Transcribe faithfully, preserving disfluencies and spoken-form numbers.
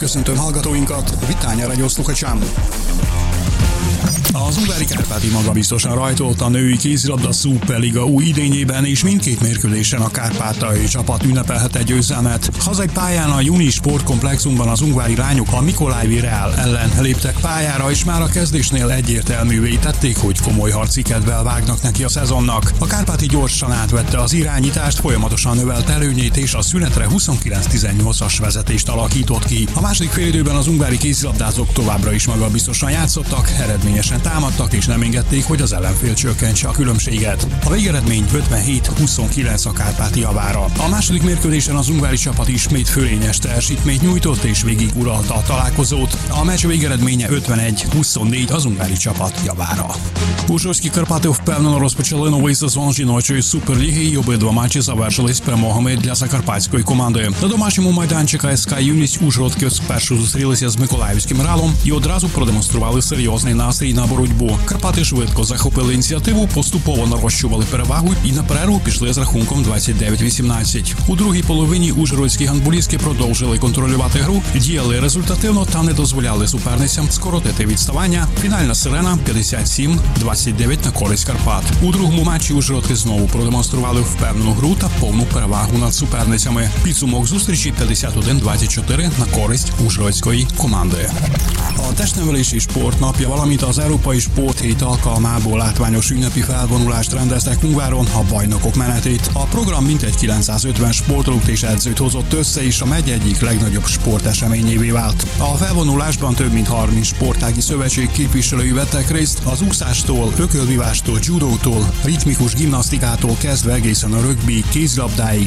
köszöntöm hallgatóinkat, Vitányára egy oszlukacsám. Az Ungvári Kárpáti magabiztosan rajtolt a női kézilabda szuperliga új idényében, és mindkét mérkőzésen a kárpátaljai csapat ünnepelhet győzelmet. Hazai pályán a Juni Sportkomplexumban az ungvári lányok a Mikolajvi Reál ellen léptek pályára, és már a kezdésnél egyértelművé tették, hogy komoly harci kedvel vágnak neki a szezonnak. A Kárpáti gyorsan átvette az irányítást, folyamatosan növelt előnyét, és a szünetre huszonkilenc tizennyolcas vezetést alakított ki. A második félidőben az ungvári kézilabdázók továbbra is magabiztosan játszottak, eredményesen támadtak, és nem engedték, hogy az ellenfél csökkentse a különbséget. A végeredmény ötvenhét huszonkilenc a Kárpáti javára. A második mérkőzésen az ungvári csapat ismét fölényes teljesítményt nyújtott, és végig uralta a találkozót. A meccs végeredménye ötvenegy huszonnégy az ungvári csapat javára. Ужгородские Карпаты впевнено розпочали новий сезон жіночої суперліги, і обидва матчі завершились перемогами для закарпатської команди. На домашньому майданчику ес ка «Юність» ужгородки спершу зустрілися з Миколаївським «Реалом» і одразу продемонстрували серйозний настрій на боротьбу. Карпати швидко захопили ініціативу, поступово нарощували перевагу і на перерву пішли з рахунком двадцять дев'ять вісімнадцять. У другій половині ужгородські гандболістки продовжили контролювати гру, діяли результативно та не дозволяли суперницям скоротити відставання. Фінальна сирена п'ятдесят сім двадцять дев'ять на користь Карпат. У другому матчі ужгородки знову продемонстрували впевнену гру та повну перевагу над суперницями. Підсумок зустрічі п'ятдесят один двадцять чотири на користь ужгородської команди. A testnevelési sportnapja, valamint az Európai Sporthét alkalmából látványos ünnepi felvonulást rendeztek Ungváron, a bajnokok menetét. A program mintegy kilencszázötven sportolót és edzőt hozott össze, és a megy egyik legnagyobb sporteseményévé vált. A felvonulásban több mint harminc sportági szövetség képviselői vettek részt, az úszástól, ökölvívástól, judótól, ritmikus gimnasztikától kezdve egészen a rögbi, kézilabdáig,